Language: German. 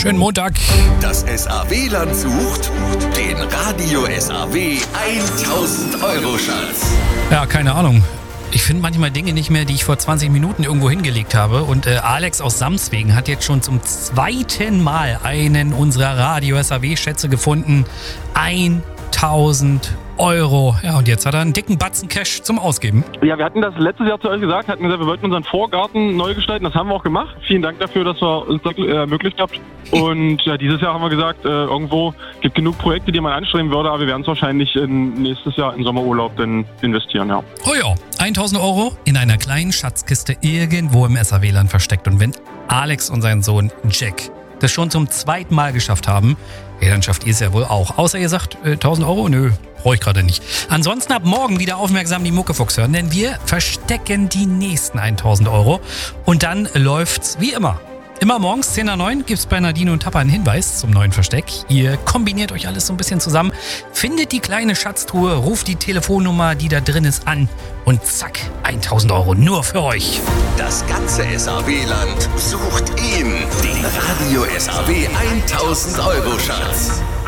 Schönen Montag. Das SAW-Land sucht den Radio SAW 1000 Euro Schatz. Ja, keine Ahnung. Ich finde manchmal Dinge nicht mehr, die ich vor 20 Minuten irgendwo hingelegt habe. Und Alex aus Samswegen hat jetzt schon zum 2. Mal einen unserer Radio SAW-Schätze gefunden. 1000 Euro. Ja, und jetzt hat er einen dicken Batzen Cash zum Ausgeben. Ja, wir hatten das letztes Jahr zu euch gesagt, wir wollten unseren Vorgarten neu gestalten. Das haben wir auch gemacht. Vielen Dank dafür, dass ihr uns das ermöglicht habt. Und dieses Jahr haben wir gesagt, irgendwo gibt genug Projekte, die man anstreben würde, aber wir werden es wahrscheinlich nächstes Jahr in Sommerurlaub dann investieren, ja. Oh ja, 1000 Euro in einer kleinen Schatzkiste irgendwo im SAW-Land versteckt. Und wenn Alex und sein Sohn Jack das schon zum 2. Mal geschafft haben, ja, dann schafft ihr es ja wohl auch. Außer ihr sagt, 1000 Euro? Nö, brauche ich gerade nicht. Ansonsten ab morgen wieder aufmerksam die Muckefuchs hören, denn wir verstecken die nächsten 1000 Euro. Und dann läuft's wie immer. Immer morgens 10 nach 9 gibt's bei Nadine und Tapper einen Hinweis zum neuen Versteck. Ihr kombiniert euch alles so ein bisschen zusammen, findet die kleine Schatztruhe, ruft die Telefonnummer, die da drin ist, an und zack, 1000 Euro nur für euch. Das ganze SAW-Land sucht ihn, den Radio SAW 1000 Euro Schatz.